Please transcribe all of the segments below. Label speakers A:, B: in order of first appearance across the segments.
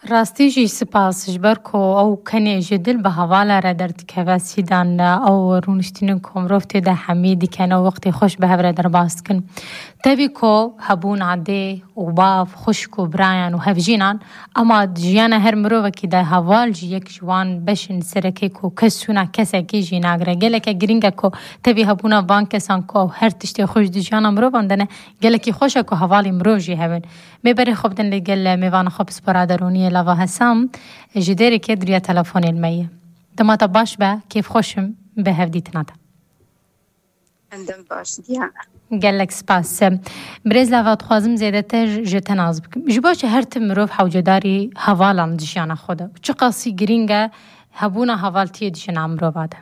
A: راستیجی سپاس جبرکو او کنی جدل به حواله را در تکوه سیدان او رونشتین کمروفتی ده حمیدی کنه وقتی خوش به هفره در باست کن تبی که هبون عده و باف خوشک و برایان و هفجینان اما جیان هر مروفه که ده حوال جی یک جوان بشن سرکی که کسونا کسی که جی ناگره گله که گرینگه که تبی هبونا وان کسان که هر تشتی خوش دی جیانا مروفان دنه گله که خوشه که حوالی مروف جی هبن میبری خوب دن لگل میوان خوب سپرادرونی لوا هسام جديري كدريا تلفون المية دما تباش با كيف خوشم بهفديت نادا
B: عندم باش ديانا
A: قال لك سباس بريز لافا تخوازم زيادة تر جتن عزبك جباش هرت مروف حوجداري هوالان ديشانا خودا چه قاسي گرينگا هبونا هوالتي ديشانا مروف هذا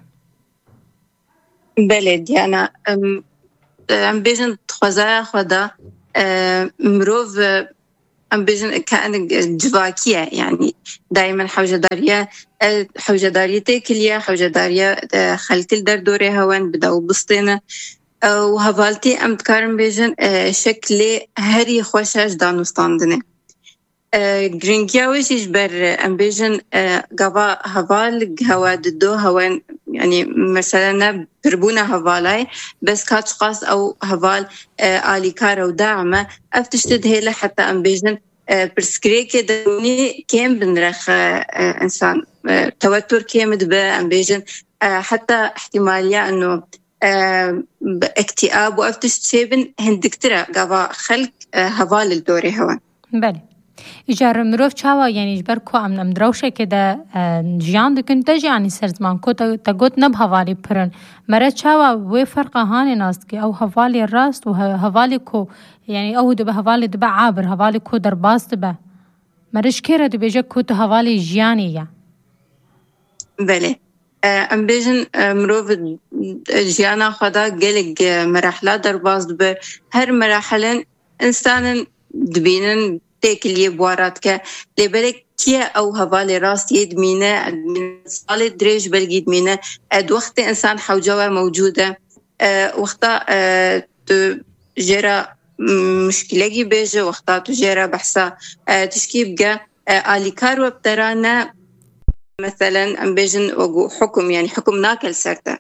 B: بله ديانا ام بيجن تخوزايا خودا مروف ام بيجن كأن جواكية يعني دائما حوجدارية تاكلية حوجدارية خلق الدر دوري هوان بداو بسطينة وهفالتي ام تكارم بيجن شكل هري خوشاش دانوستاندنه گرینگیا ویش بر ام بيجن قوا هفال هوا ددو هوان يعني مثلا بربونا هفالاي بس كاتش قاس او هفال آليكارا وداعمة افتشتد هيلا حتى ام بيجن برسكريكي دوني كيم بنرخ انسان توتر كيمد با ام بيجن حتى احتمالية انه اكتئاب وافتشت شيبن هندكترا قوا خلق هفال الدوري هوان
A: بله اجار مروف چاوا یعنی جبر کو ام دروشه که ده جیان دکن تجی یعنی سرزمان کو تا گوت نب حوالی پرن مره چاوا و فرق هانی ناست که او حوالی راست و حوالی کو یعنی او ده حوالی ده عابر حوالی کو در باست به مرش کره ده بیجه کو تو حوالی جیانی یا
B: بله ام بیجن مروف جیانا خدا گلگ مراحله در باست به هر مراحل انسان دبینن تاكل بوارات كا لبالك كيا او هفالي راس يدمينه صالة دريج بلقي يدمينه وقت انسان حوجوه موجوده وقتا تجرى مشكله بيجه وقتا تجرى بحثا تشكي بقى اليكار وبترانا مثلا ام بيجن حكم يعني حكم ناكل سرته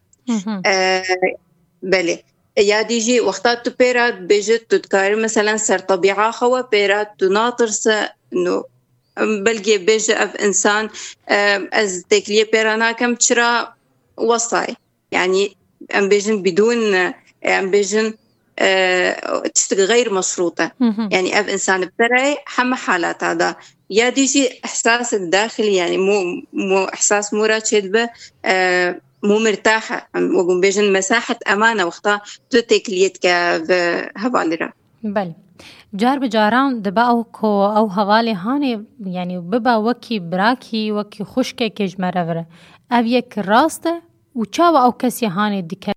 B: بله يا ديجي وقتات بيرات بيجت تذكر مثلا سر طبيعة خوا بيرات تناطرس إنه بلقي بيجي أف إنسان از تكلية بيرانا كم تشرا وصاي يعني أم بيجن بدون أم بيجن تشتغل غير مشروطة يعني أف إنسان بترعي حما حالات هذا يا ديجي إحساس الداخلي يعني مو إحساس مراشد به مو مرتاحة وقوم بيجن مساحة أمانة وقتا تتكليت كهوالي
A: بله جار بجاران دبا او هوالي هاني يعني ببا وكي براكي وكي خشكي كيج مرفره او يك راسته وچاوا او كسي هاني ديك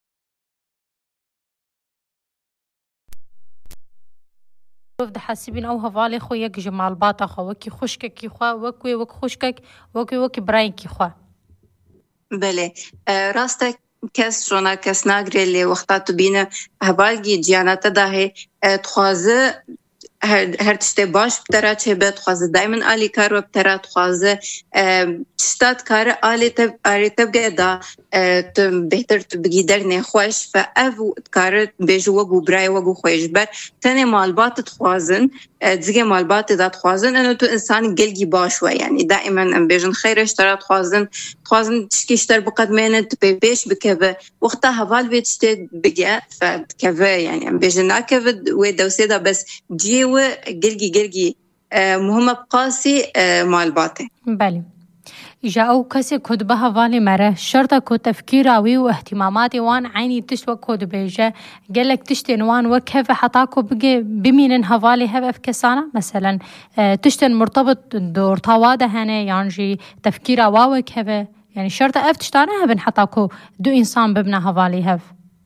A: ده حاسبين او هوالي خو يك جمال باطا خو وكي خشكي خو وكي خشكك وكي برايكي خو
B: بله راستك کس شونا کس ناگره لی وقتا تو بینه هبالگی جیانتا داهی تخوازه هر تشته باش بترا چه به تخوازه دایمن آلی کار و بترا تخوازه تشتات کار آلی تبگه دا بهتر تبگی در نخوش فاو کار بیجو وگو برای وگو خوش بر تنه مالبات تخوازن دیگه مالبات دا تخوازن انو تو انسان گلگی باشوه يعني دائما ام بيجن خيرش ترى تخوازن تشكيشتر بقدمين تبيش بكبه وقتها هفال بيتشتد بقى فكبه يعني ام بيجن ناكبد ويدوسيدا بس جيوه گلگي مهمة بقاسي مالباته
A: بله إجا أو كسي كود بها فالي مره شرطة كود تفكير أوي واهتماماتي وان عيني تشوى كود بيجا قالك تشتن وان وكيف حطاكو بقى بمين هفالي هف كسانة مثلا تشتن مرتبط دور طواده هنا يعني تفكير أواوي كيف يعني شرطة تشتانها بن حطاكو دو إنسان ببنى هفالي هف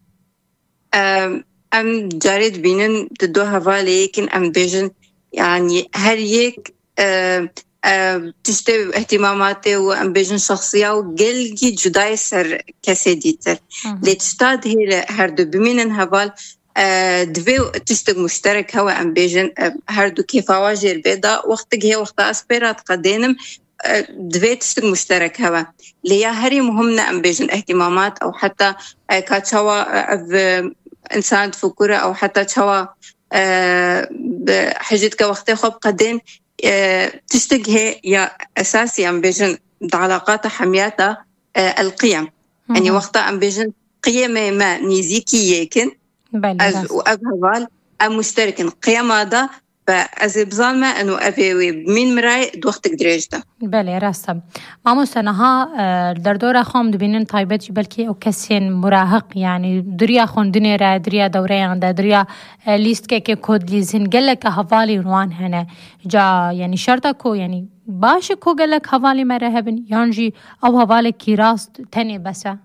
B: أم جاريد بينن دو هفالي يكن أم بيجن يعني هر يك تشتوي اهتماماتي وأم بيجن شخصية وقلقي جداي سر كسي ديتر لتشتاد هي هردو بمين هفال دوی تشتق مشترك هوا ام بيجن هردو كيف واجر بيضا وقتك هي وقت اسبيرات قدينم دوی تشتق مشترك هوا ليا هري مهمنا ام بيجن اهتمامات او حتى كاتشوا انسان تفكره او حتى تشوا حجتك وقت خب قدين تشتق هي يا اساسي ام بيجن علاقات حمياتها القيم يعني وقت ام بيجن قيمة ما نيزيكي يكن از وأبهوال مشتركين قيم هذا فأز بظالمة أنه أبي من مراي دوختك درجته.
A: بله راسته. ما سنها در دور خام دبینن طایبتی بلکه او کسین مراهق يعني دریا خوندنی را دریا دوره عنده دریا لیست که کد لیزن گله که حوالی روان هنه جا يعني شرطه کو يعني باش کو گله که حوالی مرهبن یانجی او حوالی کی راست تنی بسه.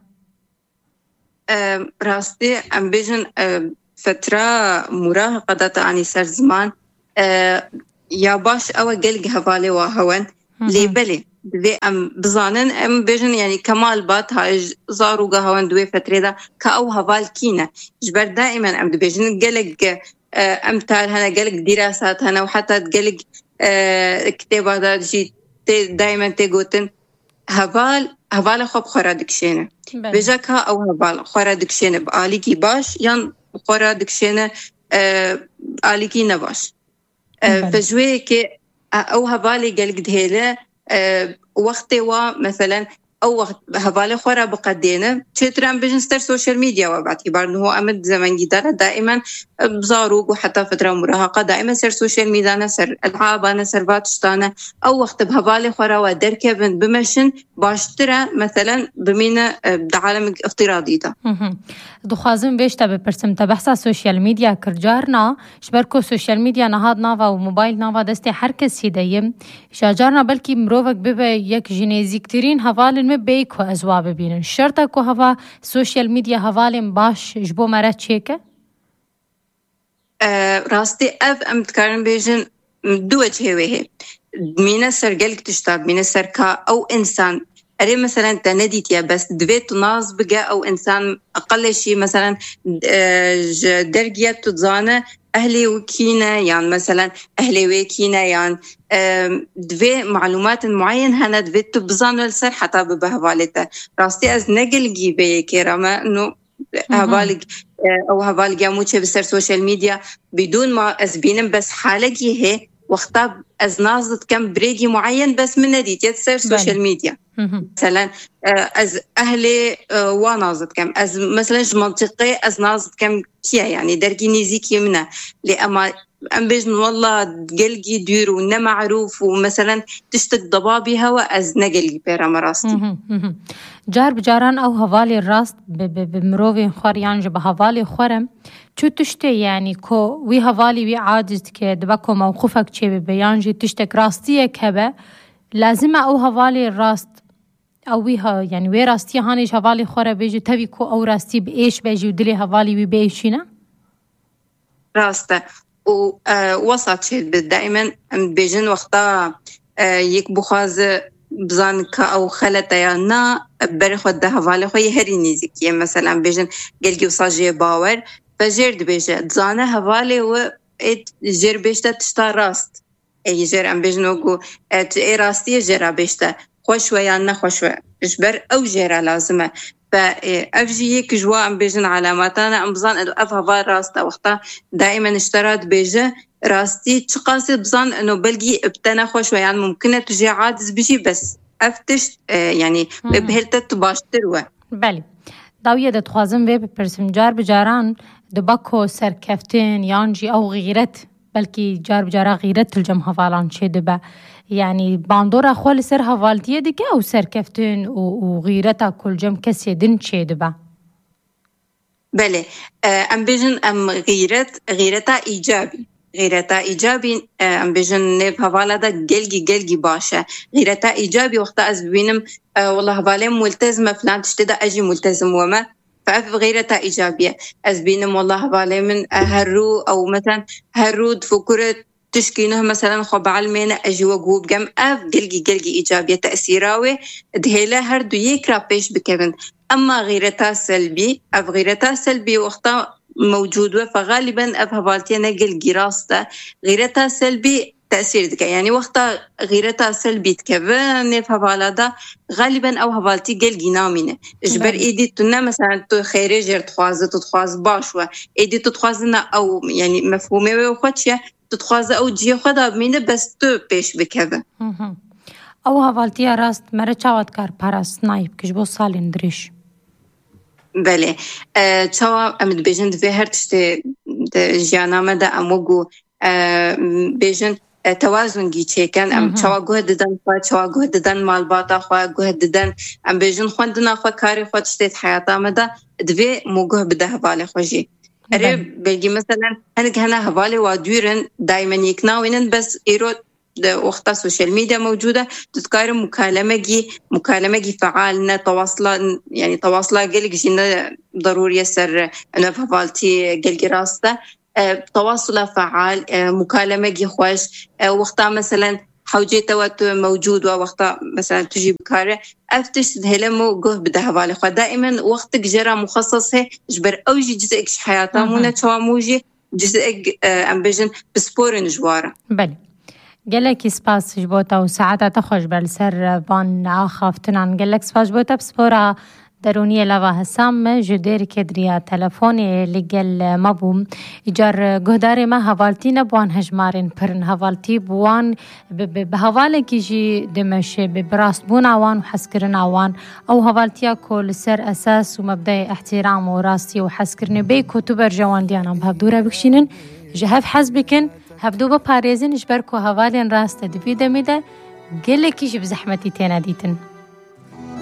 B: راستي ام بيجن فترة مراهقة داتا عني سر زمان يا باش أو قلق هفالي وهون لي بلي دوي ام بزانن ام بيجن يعني كمال بات هاي زاروغا هون دوي فترة دا كأو هفال كينا جبر دائما ام بيجن قلق امتال هنا قلق دراسات هنا وحتى قلق كتابة دا جي دائما تيقوتن هفال خوب خورا دكشينه بجاكها أو هفال خورا دكشينه بآليكي باش يان خورا دكشينه آليكي نباش فجوه كي أو هفالي قلق دهيله وقتي مثلا أو وقت هفالي خورا بقدينه تشتران بجنستر سوشيال ميديا وباعتبار أنه هو أمد زمن جدارة دائما بزاروق وحتى فترة مراهقة دائما سر سوشيال ميديا نسر ألعاب نسر فاتشتانة أو وقت بهفالي خورا ودركبن بمشن باشترى مثلا بمينة بعالم افتراضي ده
A: دخوازم بيشتا بپرسم تبحثا سوشيال ميديا کرجارنا شبركو سوشيال ميديا نهاد ناوا وموبايل ناوا دستي هر کسی دیم شاجارنا بلکی مروفك ببه یک جنيزيكترين هفالن مبيكو ازوا ببینن شرطه کو هوا سوشيال ميديا هفالن باش جبو مرا چيكه
B: راستي ام تكارن بيجن دوت هوه مينا سرقلك تشتاب مينا سركا او انسان أري مثلا تنديت يا بس دويت ناز بقى أو إنسان أقل شيء مثلا درجة تزانة أهلي وكينا يعني مثلا أهلي وكينا يعني دوي معلومات معينة هنا دويت تبزان السر حتى بهوالته راستي أز نقل جيبه كرامة إنه هوالك أو هوالك يا موتشة بسر سوشيال ميديا بدون ما أزبينم بس حالك هي وقتها از نازت كم بريجي معين بس من نديت يتسر سوشيال ميديا مثلا از اهلي ونازت كم از مثلا منطقي از نازت كم كيا يعني درجي نيزيكي منها لأما ام بيجن والله قلقي دير ونا معروف ومثلا تشتك ضبابي هوا از نقلقي بيرا مراستي
A: جار بجاران او هوالي الراست بمروفي خور يانج بهوالي خورم چو تشته يعني كو وي هوالي وي عاجز كه دبكو موقفك چه بيانجي تشتك راستيه كبه لازم او هوالي الراست او ويها يعني وي راستي هانيش هوالي خورا بيجي تبي كو او راستي بايش بيجي ودلي هوالي وي بيشينا
B: راسته ووسط شيء دائما بيجن وقتا يك بخاز بزانك او خلته يانا برخد هوالي خو هري نيزك مثلا بيجن قلقي وصاجي باور فجرد بيجي تزانه هوالي و جر بيشتا تشتا راست اي جر ام بيجنوكو اي راستي جرا بيشتا خوش ويا نخوش اجبر او جرا لازمه فافجي يك جوا ام بيجن علاماتنا ام بزان انه افها راستا وقتها دائما اشترات بيجي راستي تقاسي بزان انه بلقي ابتنا خوش ويا ممكن تجي عادز بشي بس افتش يعني بهلتت باشتروا
A: بله داویه ده توازن وی بپرسم جار بجاران دباکو سرکفتن یانجی او غیرت بلکی جار بجارا غیرت الجم هفالان چه دبا يعني باندورا خول سر هفالتيه ديك او سركفتن وغيرتا كل جم كسي دن چه دبا
B: بله ام بيجن ام غيرتا ايجابي ام بيجن نب هفالا دا قلقي باشا غيرتا ايجابي وقتا از ببينم والله هفالين ملتزمة فلان تشتدا اجي ملتزم وما فأف غيرتا إيجابية أزبينم والله بالي من هرو أو مثلا هرود فكرة تشكينه مثلا خو بعلمينا أجي وجوب جم أف جلجي إيجابية تأثيراوي دهلا هردو يكرا بيش بكمن أما غيرتها سلبي أف غيرتها سلبي وقتا موجود فغالبا أف هفالتينا جلجي راسته غيرتها سلبي تأثير دك يعني وقتا غيرتها سلبي تكفن فهذا غالبا أو هفالتي جلجي نامينه جبر إيدي تنا مثلا تو خيرجر تخواز باشوه إيدي تخوازنا أو يعني مفهومه وخدشه تخوازه أو جيه خدا بمينه بس تو بيش بكذا
A: أو هفالتيا راست مرة چاوت كار پاراست نايب كش بو سالين دريش
B: بله چاوا امد بيجن في هر تشتي جيانامه دا اموگو بيجن توازن گیچه کن ام چوا گوه ددن خوا چوا گوه ددن مالباتا خوا گوه ددن ام بیجن خوندنا خوا کاری خوا تشتیت حیاتا مدا دوی موگوه بده هواله خوشی اره بلگی مثلا هنگ هنه هواله وادورن دایما یکناوینن بس ایرو وقتا سوشيال ميديا موجودة تذكر مكالمة فعالنا تواصل يعني تواصل قلق جينا ضروري سر أنا فعالتي قلق راسته تواصل فعال مكالمة خوش وقتا مثلا حوجي توت موجود ووقتا مثلا تجي بكاره افتش هلمو جه بده بالي خو دائما وقتك جرى مخصص هي جبر اوجي جزء حياتها مو تشواموجي جزء امبيجن بسبور نجواره
A: بله گلکی سپاس جبوتا و ساعت تخوش بالسر بان آخافتن عن گلک سپاس جبوتا بسپورا درونی لوا حسام جدیر کدریا تلفونی لگل مبوم ایجار گهدار ما حوالتی نبوان هجمارین پرن حوالتی بوان به حواله کیجی دمشه به براست بون آوان و حسکرن آوان او حوالتیا کل سر اساس و مبدأ احترام و راستی و حسکرن بی کتوبر جوان دیانم بهدوره بکشینن جهف حزبکن هفدو با پاريزين اجبركو هوالين راست دفيدة ميدا قلكيش بزحمتي تينا ديتن